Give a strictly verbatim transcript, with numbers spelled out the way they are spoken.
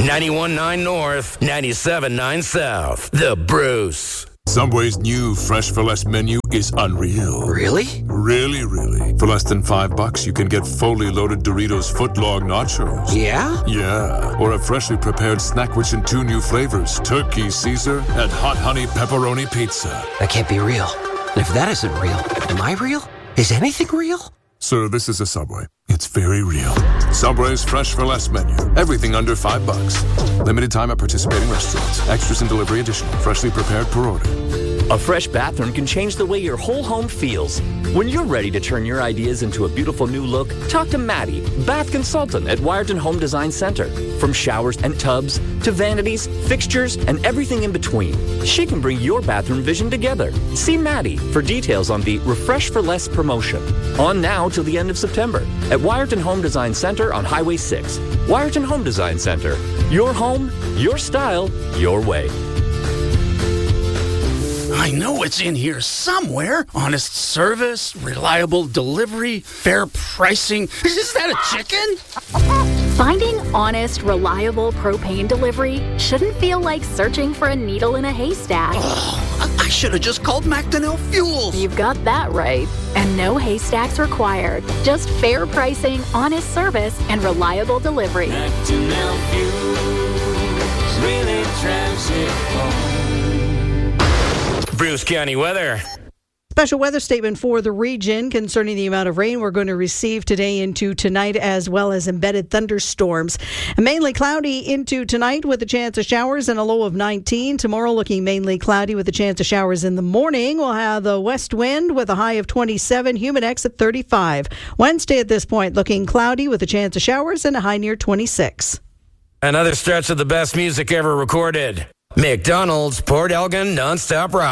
ninety-one point nine North, ninety-seven point nine South. The Bruce. Subway's new Fresh for Less menu is unreal. Really? Really, really. For less than five bucks, you can get fully loaded Doritos footlong nachos. Yeah? Yeah. Or a freshly prepared snack which in two new flavors, Turkey Caesar and Hot Honey Pepperoni Pizza. That can't be real. And if that isn't real, am I real? Is anything real? Sir, this is a Subway. It's very real. Subway's Fresh for Less menu. Everything under five bucks. Limited time at participating restaurants. Extras and delivery additional. Freshly prepared per order. A fresh bathroom can change the way your whole home feels. When you're ready to turn your ideas into a beautiful new look, talk to Maddie, bath consultant at Wiarton Home Design Center. From showers and tubs to vanities, fixtures, and everything in between, she can bring your bathroom vision together. See Maddie for details on the Refresh for Less promotion. On now till the end of September at Wiarton Home Design Center on Highway six. Wiarton Home Design Center. Your home, your style, your way. I know it's in here somewhere. Honest service, reliable delivery, fair pricing. Is that a chicken? Finding honest, reliable propane delivery shouldn't feel like searching for a needle in a haystack. Oh, I should have just called Macdonell Fuels. You've got that right. And no haystacks required. Just fair pricing, honest service, and reliable delivery. Macdonell Fuels really drives it home. Bruce County weather. Special weather statement for the region concerning the amount of rain we're going to receive today into tonight, as well as embedded thunderstorms. Mainly cloudy into tonight with a chance of showers and a low of nineteen. Tomorrow looking mainly cloudy with a chance of showers in the morning. We'll have the west wind with a high of twenty-seven, Humidex at thirty-five. Wednesday at this point looking cloudy with a chance of showers and a high near twenty-six. Another stretch of the best music ever recorded. McDonald's Port Elgin Nonstop Rock.